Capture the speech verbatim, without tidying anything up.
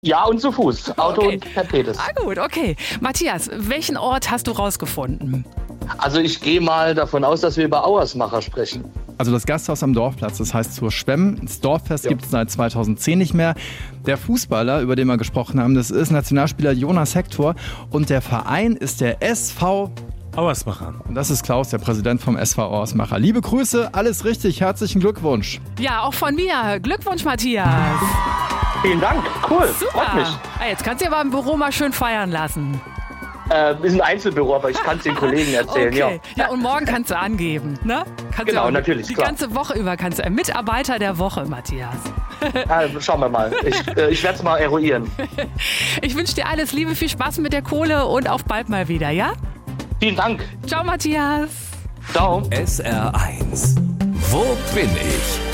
Ja, und zu Fuß. Auto Okay. und per Pedes. Ah gut, okay. Matthias, welchen Ort hast du rausgefunden? Also ich gehe mal davon aus, dass wir über Auersmacher sprechen. Also das Gasthaus am Dorfplatz, das heißt zur Schwemm. Das Dorffest Ja. gibt es seit zweitausendzehn nicht mehr. Der Fußballer, über den wir gesprochen haben, das ist Nationalspieler Jonas Hector. Und der Verein ist der S V... Auersmacher. Und das ist Klaus, der Präsident vom S V Auersmacher. Liebe Grüße, alles richtig, herzlichen Glückwunsch. Ja, auch von mir. Glückwunsch, Matthias. Vielen Dank. Cool. Freut mich. Ah, jetzt kannst du dir aber im Büro mal schön feiern lassen. Äh, ist ein Einzelbüro, aber ich kann es den Kollegen erzählen. Okay. Ja. Ja, und morgen kannst du angeben, ne? Kannst Genau, du auch natürlich, Die klar. ganze Woche über kannst du. Mitarbeiter der Woche, Matthias. Ah, schauen wir mal. Ich, äh, ich werde es mal eruieren. Ich wünsche dir alles Liebe, viel Spaß mit der Kohle und auf bald mal wieder, ja? Vielen Dank. Ciao, Matthias. Ciao. S R eins. Wo bin ich?